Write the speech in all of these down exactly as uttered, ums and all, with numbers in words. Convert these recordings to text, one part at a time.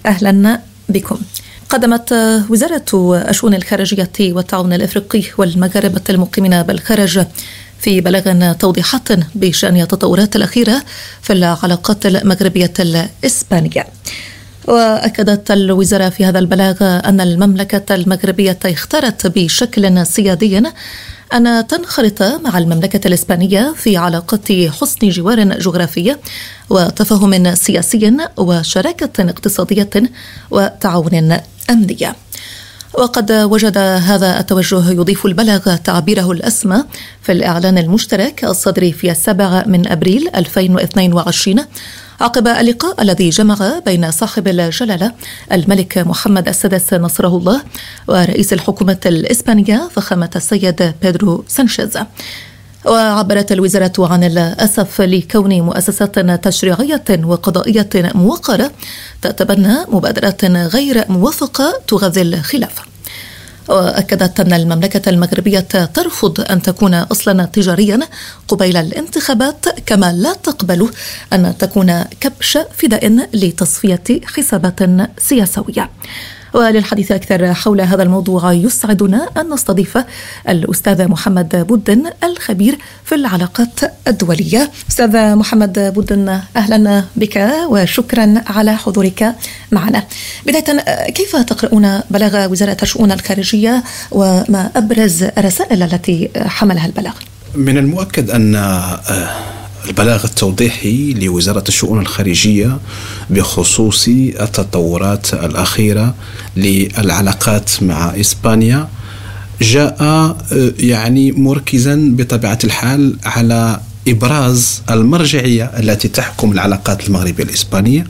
أهلا بكم. قدمت وزارة الشؤون الخارجية والتعاون الأفريقي والمغاربة المقيمين بالخارج في بلاغ توضيحات بشأن التطورات الأخيرة في العلاقات المغربية الإسبانية. وأكدت الوزارة في هذا البلاغ أن المملكة المغربية اختارت بشكل سيادي أن تنخرط مع المملكة الإسبانية في علاقات حسن جوار جغرافي وتفاهم سياسي وشراكة اقتصادية وتعاون أمني. وقد وجد هذا التوجه يضيف البلاغ تعبيره الأسمى في الإعلان المشترك الصادر في السابع من أبريل ألفين واثنين وعشرين عقب اللقاء الذي جمع بين صاحب الجلالة الملك محمد السادس نصره الله ورئيس الحكومة الإسبانية فخامة السيد بيدرو سانشيز. وعبرت الوزارة عن الأسف لكون مؤسسات تشريعية وقضائية موقرة تتبنى مبادرات غير موافقة تغذي الخلاف. وأكدت أن المملكة المغربية ترفض أن تكون أصلا تجاريا قبيل الانتخابات، كما لا تقبل أن تكون كبش فداء لتصفية حسابات سياسية. وللحديث أكثر حول هذا الموضوع يسعدنا أن نستضيف الأستاذ محمد بودن الخبير في العلاقات الدولية. أستاذ محمد بودن، أهلا بك وشكرا على حضورك معنا. بداية، كيف تقرؤون بلاغ وزارة الشؤون الخارجية وما أبرز الرسائل التي حملها البلاغ؟ من المؤكد أن البلاغ التوضيحي لوزارة الشؤون الخارجية بخصوص التطورات الأخيرة للعلاقات مع إسبانيا جاء يعني مركزا بطبيعة الحال على إبراز المرجعية التي تحكم العلاقات المغربية الإسبانية،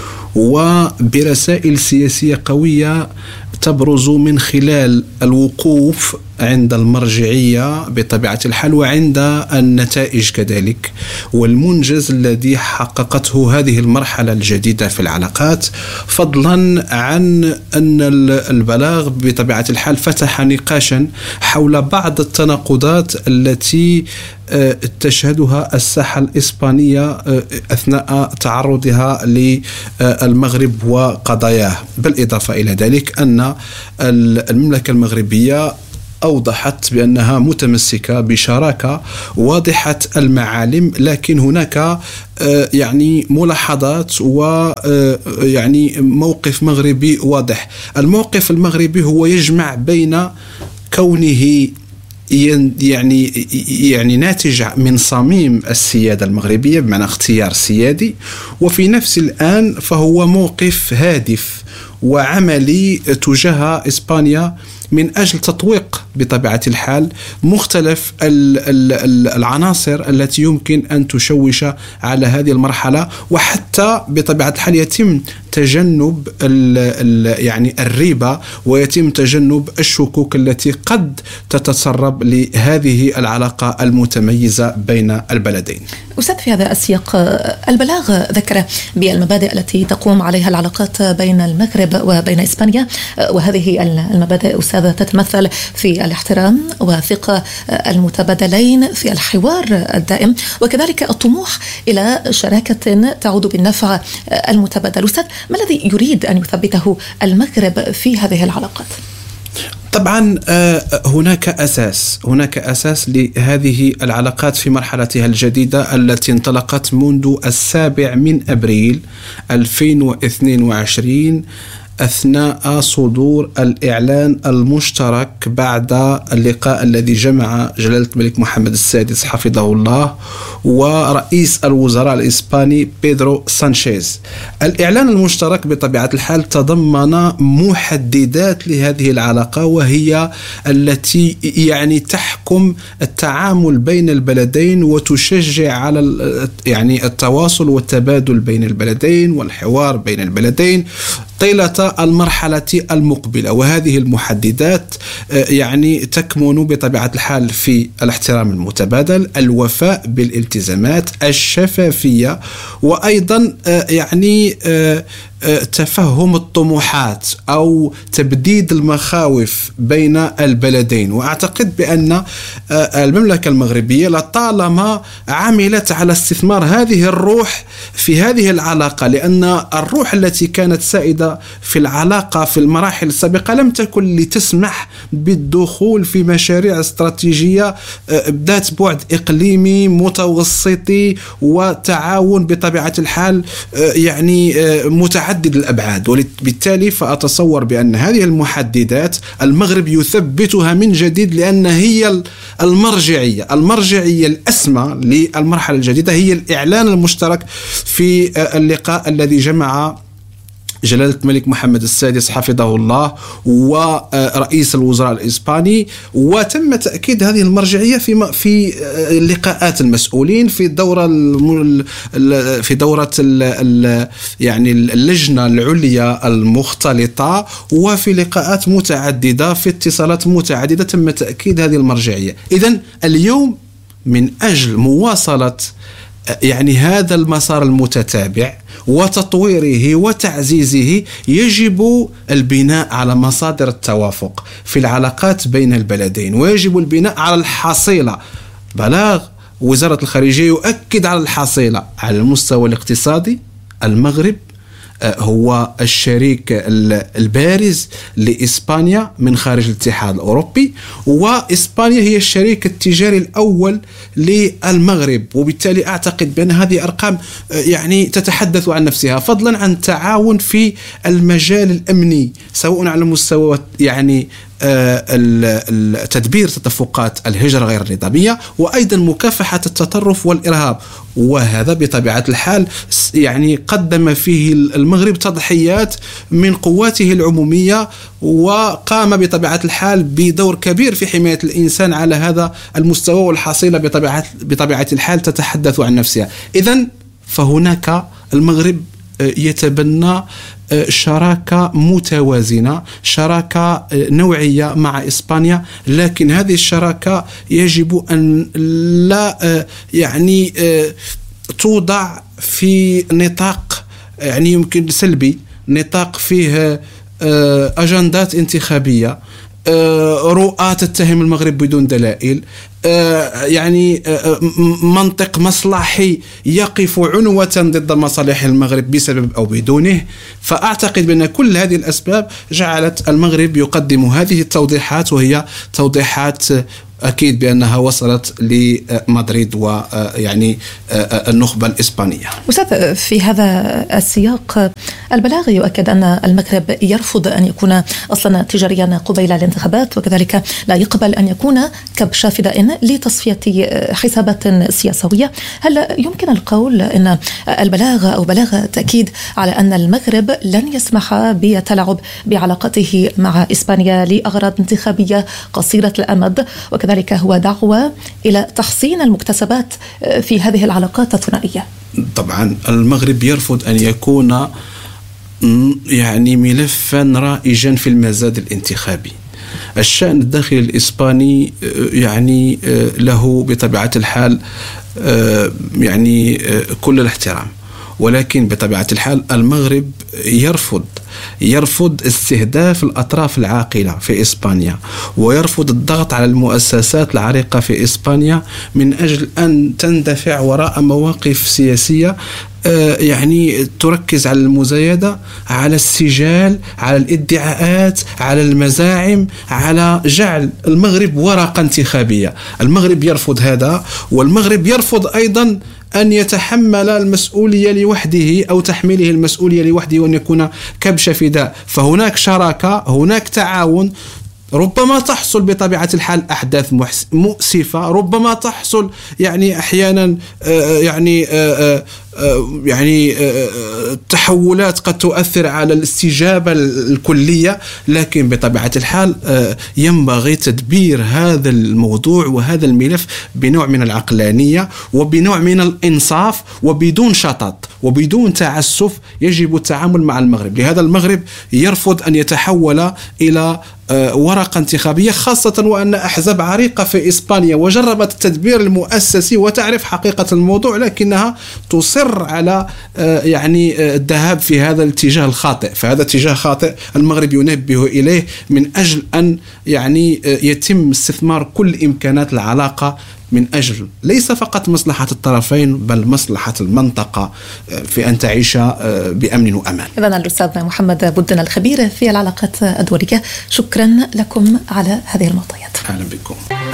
وبرسائل سياسية قوية تبرز من خلال الوقوف عند المرجعية بطبيعة الحال وعند النتائج كذلك، والمنجز الذي حققته هذه المرحلة الجديدة في العلاقات، فضلا عن أن البلاغ بطبيعة الحال فتح نقاشا حول بعض التناقضات التي تشهدها الساحة الإسبانية أثناء تعرضها للمغرب وقضاياه. بالإضافة إلى ذلك أن المملكة المغربية أوضحت بأنها متمسكة بشراكة واضحة المعالم، لكن هناك يعني ملاحظات ويعني موقف مغربي واضح. الموقف المغربي هو يجمع بين كونه يعني يعني ناتج من صميم السيادة المغربية بمعنى اختيار سيادي، وفي نفس الآن فهو موقف هادف وعملي تجاه إسبانيا من أجل تطويق بطبيعة الحال مختلف العناصر التي يمكن أن تشوش على هذه المرحلة، وحتى بطبيعة الحال يتم تجنب يعني الريبة ويتم تجنب الشكوك التي قد تتسرب لهذه العلاقة المتميزة بين البلدين. أستاذ، في هذا السياق البلاغ ذكر بالمبادئ التي تقوم عليها العلاقات بين المغرب وبين إسبانيا، وهذه المبادئ أستاذ تتمثل في الاحترام والثقة المتبادلين، في الحوار الدائم، وكذلك الطموح إلى شراكة تعود بالنفع المتبادل. أستاذ، ما الذي يريد أن يثبته المغرب في هذه العلاقات؟ طبعا هناك أساس هناك أساس لهذه العلاقات في مرحلتها الجديدة التي انطلقت منذ السابع من أبريل ألفين واثنين وعشرين أثناء صدور الإعلان المشترك بعد اللقاء الذي جمع جلالة الملك محمد السادس حفظه الله ورئيس الوزراء الإسباني بيدرو سانشيز. الإعلان المشترك بطبيعة الحال تضمن محددات لهذه العلاقة، وهي التي يعني تحكم التعامل بين البلدين وتشجع على يعني التواصل والتبادل بين البلدين والحوار بين البلدين طيلة المرحلة المقبلة. وهذه المحددات يعني تكمن بطبيعة الحال في الاحترام المتبادل، الوفاء بالالتزامات، الشفافية، وأيضا يعني تفهم الطموحات أو تبديد المخاوف بين البلدين. وأعتقد بأن المملكة المغربية لطالما عملت على استثمار هذه الروح في هذه العلاقة، لأن الروح التي كانت سائدة الجديدة في العلاقة في المراحل السابقة لم تكن لتسمح بالدخول في مشاريع استراتيجية ذات بعد إقليمي متوسطي وتعاون بطبيعة الحال يعني متعدد الأبعاد. وبالتالي فأتصور بأن هذه المحددات المغرب يثبتها من جديد، لأن هي المرجعية المرجعية الأسمى للمرحلة الجديدة، هي الإعلان المشترك في اللقاء الذي جمع جلالة الملك محمد السادس حفظه الله ورئيس الوزراء الإسباني، وتم تأكيد هذه المرجعية في في لقاءات المسؤولين في الدورة في دورة يعني اللجنة العليا المختلطة، وفي لقاءات متعددة في اتصالات متعددة تم تأكيد هذه المرجعية. إذن اليوم من أجل مواصلة يعني هذا المسار المتتابع وتطويره وتعزيزه يجب البناء على مصادر التوافق في العلاقات بين البلدين، ويجب البناء على الحصيلة. بلاغ وزارة الخارجية يؤكد على الحصيلة. على المستوى الاقتصادي المغرب هو الشريك البارز لإسبانيا من خارج الاتحاد الأوروبي، وإسبانيا هي الشريك التجاري الأول للمغرب، وبالتالي أعتقد بأن هذه أرقام يعني تتحدث عن نفسها، فضلا عن التعاون في المجال الأمني سواء على مستوى يعني تدبير تدفقات الهجرة غير النظامية، وأيضا مكافحة التطرف والإرهاب. وهذا بطبيعة الحال يعني قدم فيه المغرب تضحيات من قواته العمومية، وقام بطبيعة الحال بدور كبير في حماية الإنسان على هذا المستوى، والحصيلة بطبيعة بطبيعة الحال تتحدث عن نفسها. إذن فهناك المغرب يتبنى شراكة متوازنة، شراكة نوعية مع إسبانيا، لكن هذه الشراكة يجب أن لا يعني توضع في نطاق يعني يمكن سلبي، نطاق فيه أجندات انتخابية، رؤى تتهم المغرب بدون دلائل، يعني منطق مصلحي يقف عنوة ضد مصالح المغرب بسبب أو بدونه. فأعتقد بأن كل هذه الأسباب جعلت المغرب يقدم هذه التوضيحات، وهي توضيحات أكيد بأنها وصلت لمدريد ويعني النخبة الإسبانية. أستاذ، في هذا السياق البلاغ يؤكد أن المغرب يرفض أن يكون أصلا تجاريا قبيل الانتخابات، وكذلك لا يقبل أن يكون كبش فداء لتصفية حسابات سياسية. هل يمكن القول أن البلاغ أو بلاغ تأكيد على أن المغرب لن يسمح بالتلاعب بعلاقته مع إسبانيا لأغراض انتخابية قصيرة الأمد، وكذلك هو دعوة إلى تحسين المكتسبات في هذه العلاقات الثنائية؟ طبعا المغرب يرفض أن يكون يعني ملفا رائجا في المزاد الانتخابي. الشأن الداخلي الإسباني يعني له بطبيعة الحال يعني كل الاحترام، ولكن بطبيعة الحال المغرب يرفض يرفض استهداف الأطراف العاقلة في إسبانيا، ويرفض الضغط على المؤسسات العريقة في إسبانيا من أجل أن تندفع وراء مواقف سياسية يعني تركز على المزايدة، على السجال، على الادعاءات، على المزاعم، على جعل المغرب ورقة انتخابية. المغرب يرفض هذا، والمغرب يرفض أيضا أن يتحمل المسؤولية لوحده أو تحميله المسؤولية لوحده وأن يكون كبش فداء. فهناك شراكة، هناك تعاون، ربما تحصل بطبيعة الحال أحداث مؤسفة، ربما تحصل يعني أحيانا يعني يعني تحولات قد تؤثر على الاستجابة الكلية، لكن بطبيعة الحال ينبغي تدبير هذا الموضوع وهذا الملف بنوع من العقلانية وبنوع من الإنصاف وبدون شطط وبدون تعسف. يجب التعامل مع المغرب، لهذا المغرب يرفض أن يتحول إلى ورقة انتخابية، خاصة وأن أحزاب عريقة في إسبانيا وجربت التدبير المؤسسي وتعرف حقيقة الموضوع، لكنها تصر وأصر على يعني الذهاب في هذا الاتجاه الخاطئ. فهذا اتجاه خاطئ المغرب ينبه إليه من أجل أن يعني يتم استثمار كل إمكانات العلاقة من أجل ليس فقط مصلحة الطرفين بل مصلحة المنطقة في أن تعيش بأمن وأمان. إذن الأستاذ محمد بودن الخبير في العلاقات الدولية، شكرا لكم على هذه المعطيات. أهلا بكم.